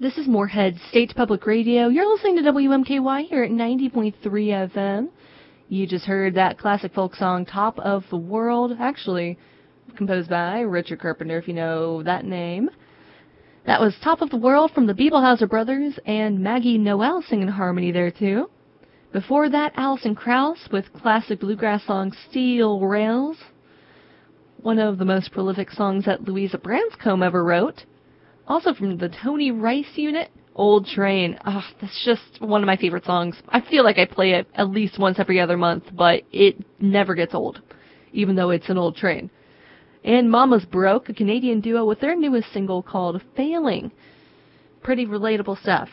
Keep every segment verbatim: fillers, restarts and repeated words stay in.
This is Moorhead State Public Radio. You're listening to W M K Y here at ninety point three F M. You just heard that classic folk song, Top of the World, actually composed by Richard Carpenter, if you know that name. That was Top of the World from the Bebelhauser Brothers, and Maggie Noel singing harmony there, too. Before that, Alison Krauss with classic bluegrass song Steel Rails, one of the most prolific songs that Louisa Branscombe ever wrote. Also from the Tony Rice Unit, Old Train. Oh, that's just one of my favorite songs. I feel like I play it at least once every other month, but it never gets old, even though it's an old train. And Mama's Broke, a Canadian duo with their newest single called Failing. Pretty relatable stuff.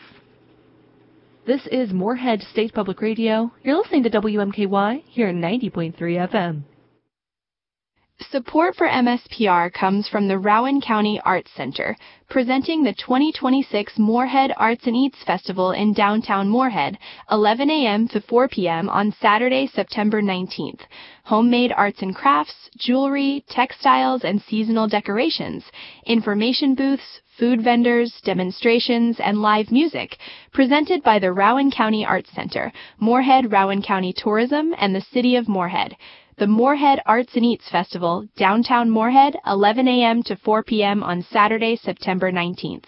This is Moorhead State Public Radio. You're listening to W M K Y here at ninety point three F M. Support for M S P R comes from the Rowan County Arts Center, presenting the twenty twenty-six Moorhead Arts and Eats Festival in downtown Moorhead, eleven a.m. to four p.m. on Saturday, September nineteenth. Homemade arts and crafts, jewelry, textiles, and seasonal decorations, information booths, food vendors, demonstrations, and live music, presented by the Rowan County Arts Center, Moorhead Rowan County Tourism, and the City of Moorhead. The Moorhead Arts and Eats Festival, downtown Moorhead, eleven a.m. to four p.m. on Saturday, September nineteenth.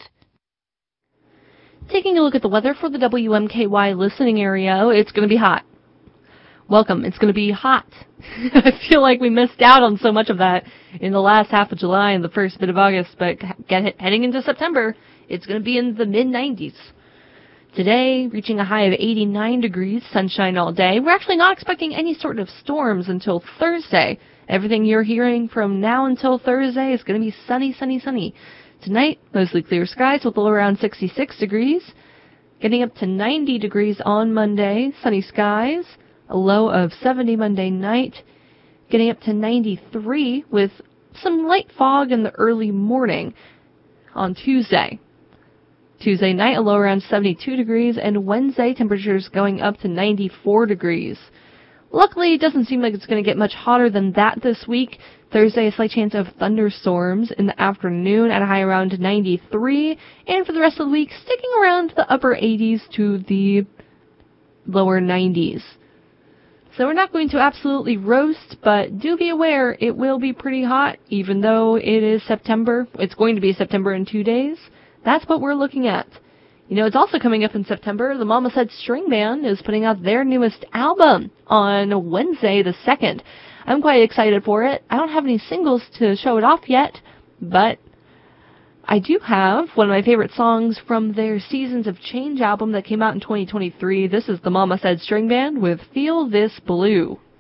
Taking a look at the weather for the W M K Y listening area, it's going to be hot. Welcome, it's going to be hot. I feel like we missed out on so much of that in the last half of July and the first bit of August, but get, heading into September, it's going to be in the mid nineties. Today, reaching a high of eighty-nine degrees, sunshine all day. We're actually not expecting any sort of storms until Thursday. Everything you're hearing from now until Thursday is going to be sunny, sunny, sunny. Tonight, mostly clear skies with a low around sixty-six degrees. Getting up to ninety degrees on Monday, sunny skies. A low of seventy Monday night. Getting up to ninety-three with some light fog in the early morning on Tuesday. Tuesday night, a low around seventy-two degrees, and Wednesday, temperatures going up to ninety-four degrees. Luckily, it doesn't seem like it's going to get much hotter than that this week. Thursday, a slight chance of thunderstorms in the afternoon at a high around ninety-three, and for the rest of the week, sticking around the upper eighties to the lower nineties. So we're not going to absolutely roast, but do be aware it will be pretty hot, even though it is September. It's going to be September in two days. That's what we're looking at. You know, it's also coming up in September. The Mama Said String Band is putting out their newest album on Wednesday the second. I'm quite excited for it. I don't have any singles to show it off yet, but I do have one of my favorite songs from their Seasons of Change album that came out in twenty twenty-three. This is the Mama Said String Band with Feel This Blue.